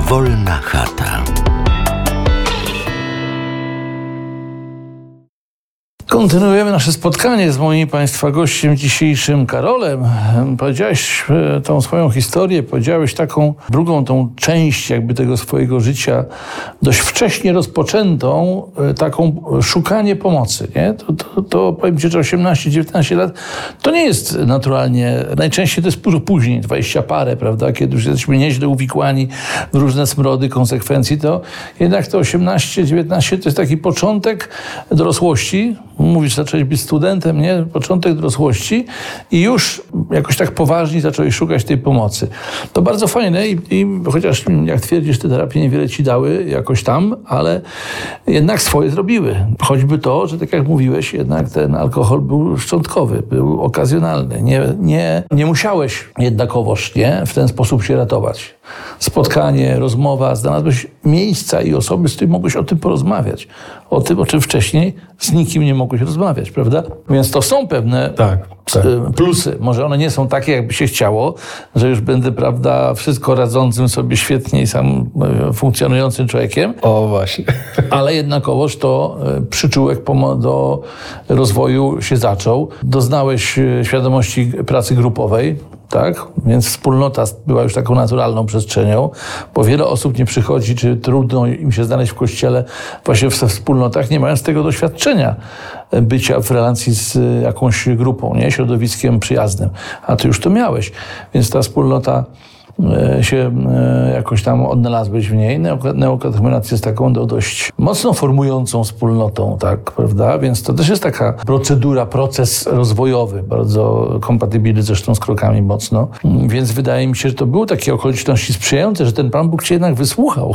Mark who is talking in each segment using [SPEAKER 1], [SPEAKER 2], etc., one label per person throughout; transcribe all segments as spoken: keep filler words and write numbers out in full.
[SPEAKER 1] Wolna chata.
[SPEAKER 2] Kontynuujemy nasze spotkanie z moim Państwa gościem dzisiejszym, Karolem. Powiedziałeś tą swoją historię, powiedziałeś taką drugą tą część jakby tego swojego życia, dość wcześnie rozpoczętą, taką szukanie pomocy, nie? To, to, to powiem Ci, że osiemnaście dziewiętnaście lat to nie jest naturalnie, najczęściej to jest dużo później, dwadzieścia parę, prawda, kiedy już jesteśmy nieźle uwikłani w różne smrody konsekwencji, to jednak to osiemnaście dziewiętnaście to jest taki początek dorosłości. Mówisz, zacząłeś być studentem, nie? Początek dorosłości i już jakoś tak poważnie zacząłeś szukać tej pomocy. To bardzo fajne i, i chociaż jak twierdzisz, te terapie niewiele ci dały jakoś tam, ale jednak swoje zrobiły. Choćby to, że tak jak mówiłeś, jednak ten alkohol był szczątkowy, był okazjonalny. Nie, nie, nie musiałeś jednakowoż, nie? W ten sposób się ratować. Spotkanie, rozmowa, znalazłeś miejsca i osoby, z którymi mogłeś o tym porozmawiać. O tym, o czym wcześniej z nikim nie mogłeś rozmawiać, prawda? Więc to są pewne
[SPEAKER 3] tak, tak.
[SPEAKER 2] plusy. Może one nie są takie, jakby się chciało, że już będę, prawda, wszystko radzącym sobie świetnie i sam funkcjonującym człowiekiem.
[SPEAKER 3] O, właśnie.
[SPEAKER 2] Ale jednakowoż to przyczółek do rozwoju się zaczął. Doznałeś świadomości pracy grupowej, tak? Więc wspólnota była już taką naturalną przestrzenią, bo wiele osób nie przychodzi, czy trudno im się znaleźć w kościele właśnie w wspólnotach, nie mając tego doświadczenia bycia w relacji z jakąś grupą, nie? Środowiskiem przyjaznym. A ty już to miałeś. Więc ta wspólnota się jakoś tam odnalazłeś w niej. Neokatechumenacja jest taką dość mocno formującą wspólnotą, tak, prawda? Więc to też jest taka procedura, proces rozwojowy, bardzo kompatybilny zresztą z krokami mocno. Więc wydaje mi się, że to były takie okoliczności sprzyjające, że ten Pan Bóg cię jednak wysłuchał.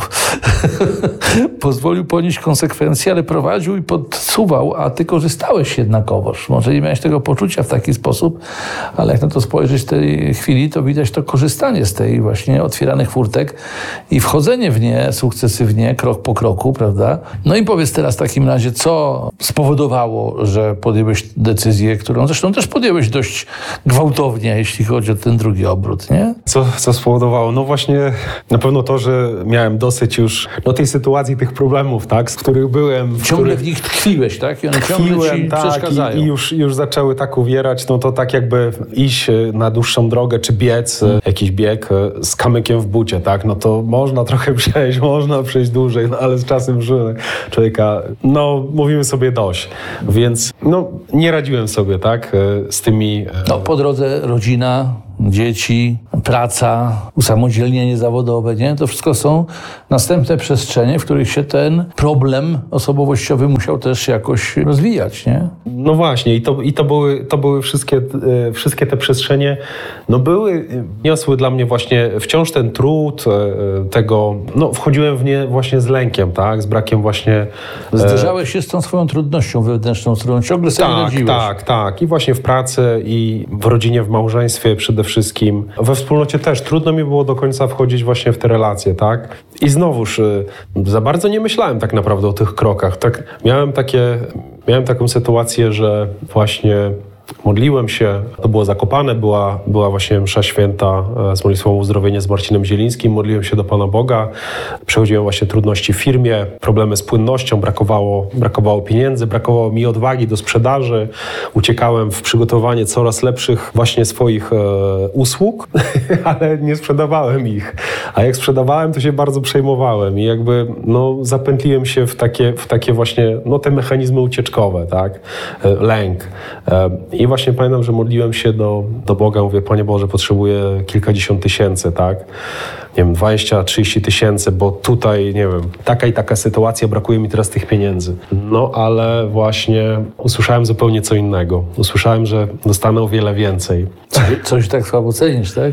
[SPEAKER 2] Pozwolił ponieść konsekwencje, ale prowadził i podsuwał, a ty korzystałeś jednakowoż. Może nie miałeś tego poczucia w taki sposób, ale jak na to spojrzeć w tej chwili, to widać to korzystanie z tej właśnie otwieranych furtek i wchodzenie w nie sukcesywnie, krok po kroku, prawda? No i powiedz teraz w takim razie, co spowodowało, że podjąłeś decyzję, którą zresztą też podjąłeś dość gwałtownie, jeśli chodzi o ten drugi obrót, nie?
[SPEAKER 3] Co, co spowodowało? No właśnie na pewno to, że miałem dosyć już no, tej sytuacji, tych problemów, tak, z których byłem. W
[SPEAKER 2] ciągle
[SPEAKER 3] których...
[SPEAKER 2] w nich tkwiłeś, tak? I one ciągle ci
[SPEAKER 3] tak,
[SPEAKER 2] przeszkadzają.
[SPEAKER 3] I, i już, już zaczęły tak uwierać, no to tak jakby iść na dłuższą drogę, czy biec, hmm. jakiś bieg z kamykiem w bucie, tak? No to można trochę przejść, można przejść dłużej, no ale z czasem żyły człowieka, no mówimy sobie dość. Więc no nie radziłem sobie, tak? Z tymi...
[SPEAKER 2] No po drodze rodzina, dzieci, praca, usamodzielnienie zawodowe, nie? To wszystko są następne przestrzenie, w których się ten problem osobowościowy musiał też jakoś rozwijać, nie?
[SPEAKER 3] No właśnie i to, i to były, to były wszystkie, e, wszystkie te przestrzenie, no były, niosły dla mnie właśnie wciąż ten trud e, tego, no wchodziłem w nie właśnie z lękiem, tak? Z brakiem właśnie...
[SPEAKER 2] E... Zderzałeś się z tą swoją trudnością wewnętrzną, z którą ciągle sobie
[SPEAKER 3] tak,
[SPEAKER 2] radziłeś.
[SPEAKER 3] Tak, tak. I właśnie w pracy, i w rodzinie, w małżeństwie przede wszystkim. We wspólnocie też trudno mi było do końca wchodzić właśnie w te relacje, tak? I znowuż y, za bardzo nie myślałem tak naprawdę o tych krokach. Tak, miałem takie, miałem taką sytuację, że właśnie modliłem się, to było Zakopane, była, była właśnie msza święta z modlitwą o uzdrowienie z Marcinem Zielińskim, modliłem się do Pana Boga, przechodziłem właśnie trudności w firmie, problemy z płynnością, brakowało, brakowało pieniędzy, brakowało mi odwagi do sprzedaży, uciekałem w przygotowanie coraz lepszych właśnie swoich e, usług, ale nie sprzedawałem ich, a jak sprzedawałem, to się bardzo przejmowałem i jakby no, zapętliłem się w takie, w takie właśnie no, te mechanizmy ucieczkowe, tak, e, lęk. E, I właśnie pamiętam, że modliłem się do, do Boga, mówię, Panie Boże, potrzebuję kilkadziesiąt tysięcy, tak? Nie wiem, dwadzieścia trzydzieści tysięcy, bo tutaj, nie wiem, taka i taka sytuacja, brakuje mi teraz tych pieniędzy. No, ale właśnie usłyszałem zupełnie co innego. Usłyszałem, że dostanę o wiele więcej.
[SPEAKER 2] Coś tak słabo cenisz, tak?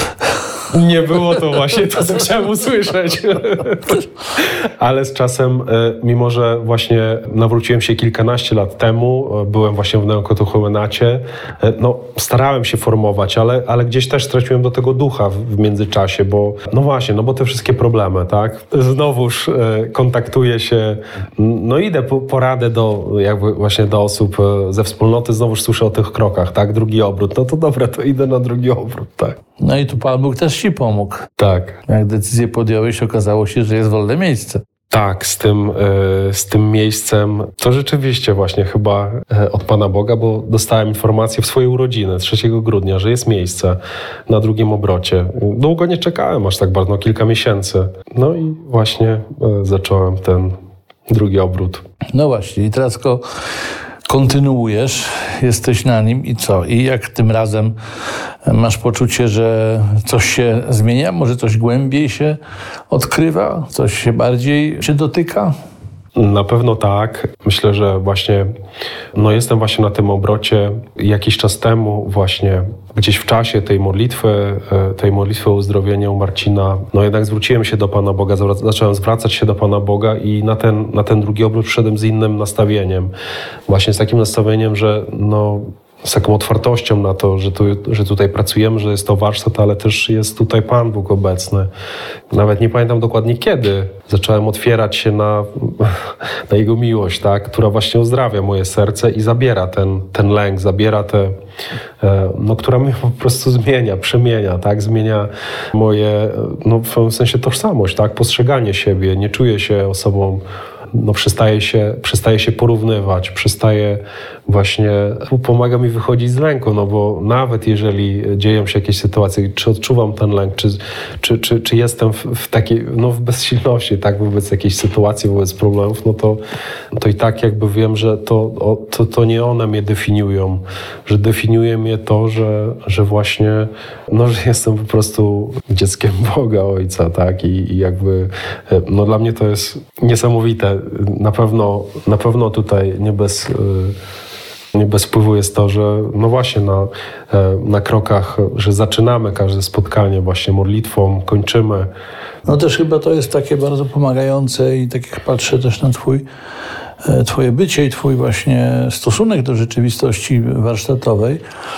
[SPEAKER 3] Nie było to właśnie to, co chciałem usłyszeć. Ale z czasem, mimo że właśnie nawróciłem się kilkanaście lat temu, byłem właśnie w neokatechumenacie, no starałem się formować, ale, ale gdzieś też straciłem do tego ducha w, w międzyczasie, bo no właśnie, no bo te wszystkie problemy, tak? Znowuż kontaktuję się, no idę po, po radę do, jakby właśnie do osób ze wspólnoty, znowuż słyszę o tych krokach, tak? Drugi obrót, no to dobra, to idę na drugi obrót, tak?
[SPEAKER 2] No i tu Pan Bóg też ci pomógł.
[SPEAKER 3] Tak.
[SPEAKER 2] Jak decyzję podjąłeś, okazało się, że jest wolne miejsce.
[SPEAKER 3] Tak, z tym, y, z tym miejscem to rzeczywiście właśnie chyba y, od Pana Boga, bo dostałem informację w swojej urodziny trzeciego grudnia, że jest miejsce na drugim obrocie. Długo nie czekałem aż tak bardzo, no kilka miesięcy. No i właśnie y, zacząłem ten drugi obrót.
[SPEAKER 2] No właśnie, i teraz go kontynuujesz, jesteś na nim i co? I jak tym razem masz poczucie, że coś się zmienia? Może coś głębiej się odkrywa? Coś się bardziej cię dotyka?
[SPEAKER 3] Na pewno tak. Myślę, że właśnie no jestem właśnie na tym obrocie. Jakiś czas temu właśnie gdzieś w czasie tej modlitwy, tej modlitwy o uzdrowienie u Marcina, no jednak zwróciłem się do Pana Boga, zacząłem zwracać się do Pana Boga i na ten, na ten drugi obrót przyszedłem z innym nastawieniem. Właśnie z takim nastawieniem, że no z taką otwartością na to, że, tu, że tutaj pracujemy, że jest to warsztat, ale też jest tutaj Pan Bóg obecny. Nawet nie pamiętam dokładnie kiedy zacząłem otwierać się na, na Jego miłość, tak? Która właśnie uzdrawia moje serce i zabiera ten, ten lęk, zabiera te, no, która mnie po prostu zmienia, przemienia, tak? Zmienia moje, no w pewnym sensie tożsamość, tak? Postrzeganie siebie, nie czuję się osobą, no przestaje się, przestaje się porównywać, przestaje właśnie, pomaga mi wychodzić z lęku, no bo nawet jeżeli dzieją się jakieś sytuacje, czy odczuwam ten lęk, czy, czy, czy, czy jestem w, w takiej, no w bezsilności, tak, wobec jakiejś sytuacji, wobec problemów, no to, to i tak jakby wiem, że to, to, to nie one mnie definiują, że definiuje mnie to, że, że właśnie, no, że jestem po prostu dzieckiem Boga Ojca, tak, i, i jakby, no dla mnie to jest niesamowite. Na pewno, na pewno tutaj nie bez, nie bez wpływu jest to, że no właśnie na, na krokach, że zaczynamy każde spotkanie właśnie modlitwą, kończymy.
[SPEAKER 2] No też chyba to jest takie bardzo pomagające i tak jak patrzę też na twój, twoje bycie i twój właśnie stosunek do rzeczywistości warsztatowej,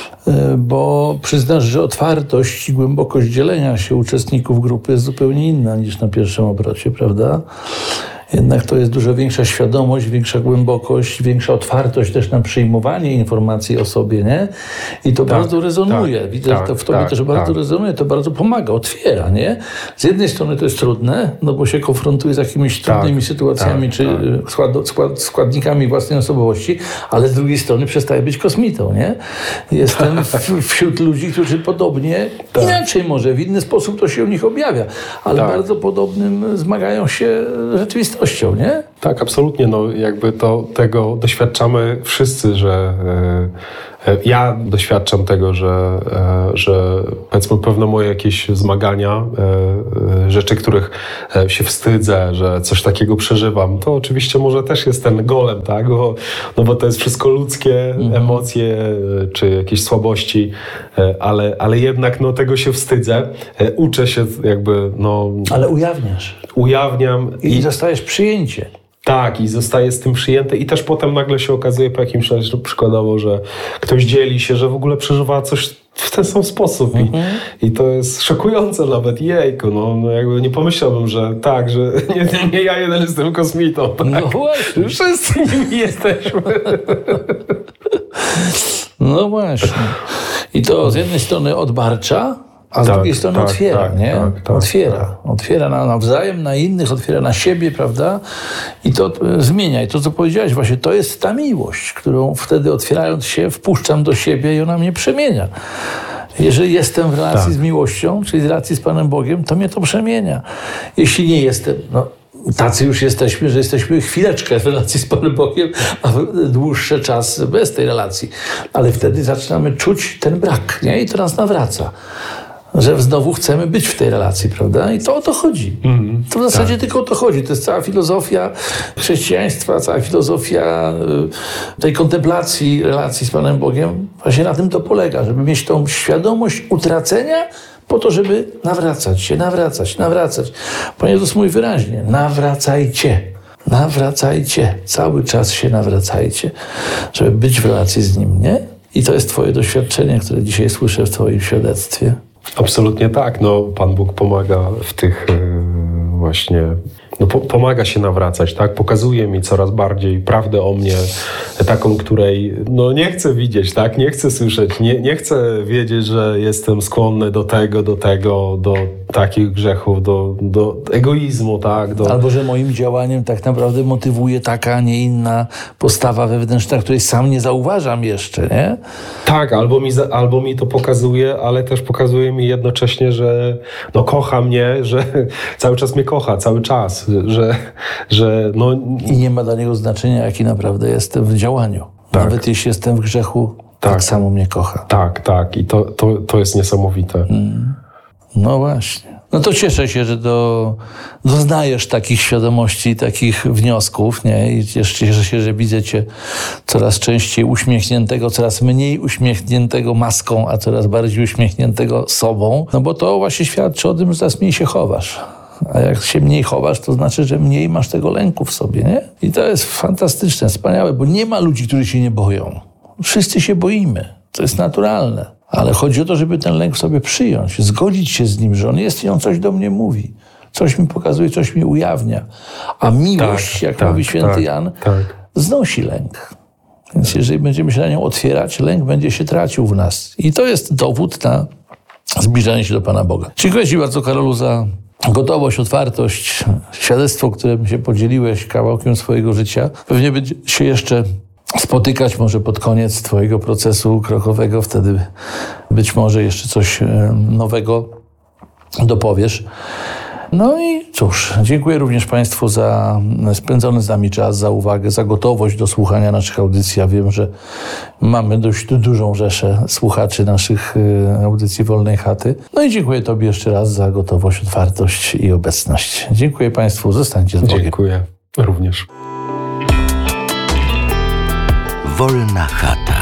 [SPEAKER 2] bo przyznasz, że otwartość i głębokość dzielenia się uczestników grupy jest zupełnie inna niż na pierwszym obrocie, prawda? Jednak to jest dużo większa świadomość, większa głębokość, większa otwartość też na przyjmowanie informacji o sobie, nie? I to tak, bardzo rezonuje. Tak, Widzę, tak, że to w tobie tak, też bardzo tak. rezonuje, to bardzo pomaga, otwiera, nie? Z jednej strony to jest trudne, no bo się konfrontuje z jakimiś trudnymi tak, sytuacjami tak, czy tak. Skład, skład, składnikami własnej osobowości, ale z drugiej strony przestaje być kosmitą, nie? Jestem w, wśród ludzi, którzy podobnie, tak. inaczej może, w inny sposób to się u nich objawia, ale tak. bardzo podobnym zmagają się rzeczywistością. Nie?
[SPEAKER 3] Tak, absolutnie. No, jakby to, tego doświadczamy wszyscy, że e, ja doświadczam tego, że, e, że powiedzmy pewne moje jakieś zmagania, e, rzeczy, których się wstydzę, że coś takiego przeżywam, to oczywiście może też jest ten golem, tak? Bo, no bo to jest wszystko ludzkie, mhm. emocje czy jakieś słabości, ale, ale jednak no, tego się wstydzę. Uczę się jakby, no...
[SPEAKER 2] Ale ujawniasz.
[SPEAKER 3] Ujawniam.
[SPEAKER 2] I, i dostajesz przyjęcie.
[SPEAKER 3] Tak, i zostaje z tym przyjęte i też potem nagle się okazuje po jakimś czasie przykładowo, że ktoś dzieli się, że w ogóle przeżywa coś w ten sam sposób mm-hmm. I, i to jest szokujące nawet, jejku, no, no jakby nie pomyślałbym, że tak, że nie, nie ja jeden jestem kosmitą, tak?
[SPEAKER 2] No właśnie.
[SPEAKER 3] Wszyscy nimi jesteśmy.
[SPEAKER 2] No właśnie. I to z jednej strony odbarcza, a z tak, drugiej strony
[SPEAKER 3] tak,
[SPEAKER 2] otwiera,
[SPEAKER 3] tak,
[SPEAKER 2] nie?
[SPEAKER 3] Tak, tak,
[SPEAKER 2] otwiera.
[SPEAKER 3] Tak.
[SPEAKER 2] Otwiera na nawzajem, na innych, otwiera na siebie, prawda? I to zmienia. I to, co powiedziałeś, właśnie to jest ta miłość, którą wtedy otwierając się, wpuszczam do siebie i ona mnie przemienia. Jeżeli jestem w relacji tak. z miłością, czyli z relacji z Panem Bogiem, to mnie to przemienia. Jeśli nie jestem, no tacy już jesteśmy, że jesteśmy chwileczkę w relacji z Panem Bogiem, a dłuższy czas bez tej relacji. Ale wtedy zaczynamy czuć ten brak, nie? I to nas nawraca. Że znowu chcemy być w tej relacji, prawda? I to o to chodzi. Mm, to w zasadzie tak. tylko o to chodzi. To jest cała filozofia chrześcijaństwa, cała filozofia tej kontemplacji relacji z Panem Bogiem. Właśnie na tym to polega, żeby mieć tą świadomość utracenia po to, żeby nawracać się, nawracać, nawracać. Pan Jezus mówi wyraźnie, nawracajcie, nawracajcie. Cały czas się nawracajcie, żeby być w relacji z Nim, nie? I to jest twoje doświadczenie, które dzisiaj słyszę w twoim świadectwie.
[SPEAKER 3] Absolutnie tak. No, Pan Bóg pomaga w tych właśnie no, po, pomaga się nawracać, tak? Pokazuje mi coraz bardziej prawdę o mnie, taką, której no, nie chcę widzieć, tak? Nie chcę słyszeć, nie, nie chcę wiedzieć, że jestem skłonny do tego, do tego, do takich grzechów, do, do egoizmu, tak? Do...
[SPEAKER 2] Albo że moim działaniem tak naprawdę motywuje taka, a nie inna postawa wewnętrzna, której sam nie zauważam jeszcze, nie?
[SPEAKER 3] Tak, albo mi, za, albo mi to pokazuje, ale też pokazuje mi jednocześnie, że no, kocha mnie, że cały czas mnie kocha, cały czas, że, że no...
[SPEAKER 2] I nie ma dla niego znaczenia, jaki naprawdę jestem w działaniu.
[SPEAKER 3] Tak.
[SPEAKER 2] Nawet jeśli jestem w grzechu, tak, tak samo mnie kocha.
[SPEAKER 3] Tak, tak. I to, to, to jest niesamowite.
[SPEAKER 2] Mm. No właśnie. No to cieszę się, że do, doznajesz takich świadomości, takich wniosków, nie? I cieszę się, że widzę cię coraz częściej uśmiechniętego, coraz mniej uśmiechniętego maską, a coraz bardziej uśmiechniętego sobą. No bo to właśnie świadczy o tym, że coraz mniej się chowasz. A jak się mniej chowasz, to znaczy, że mniej masz tego lęku w sobie, nie? I to jest fantastyczne, wspaniałe, bo nie ma ludzi, którzy się nie boją. Wszyscy się boimy. To jest naturalne. Ale chodzi o to, żeby ten lęk w sobie przyjąć, zgodzić się z nim, że on jest i on coś do mnie mówi. Coś mi pokazuje, coś mi ujawnia. A miłość,
[SPEAKER 3] tak,
[SPEAKER 2] jak
[SPEAKER 3] tak,
[SPEAKER 2] mówi święty
[SPEAKER 3] tak,
[SPEAKER 2] Jan,
[SPEAKER 3] tak.
[SPEAKER 2] znosi lęk. Więc jeżeli będziemy się na nią otwierać, lęk będzie się tracił w nas. I to jest dowód na zbliżanie się do Pana Boga. Dziękuję Ci bardzo, Karolu, za gotowość, otwartość, świadectwo, którym się podzieliłeś kawałkiem swojego życia. Pewnie będzie się jeszcze spotykać może pod koniec Twojego procesu krokowego, wtedy być może jeszcze coś nowego dopowiesz. No i cóż, dziękuję również Państwu za spędzony z nami czas, za uwagę, za gotowość do słuchania naszych audycji. Ja wiem, że mamy dość dużą rzeszę słuchaczy naszych audycji Wolnej Chaty. No i dziękuję Tobie jeszcze raz za gotowość, otwartość i obecność. Dziękuję Państwu, zostańcie z Bogiem.
[SPEAKER 3] Dziękuję również.
[SPEAKER 1] Wolna Chata.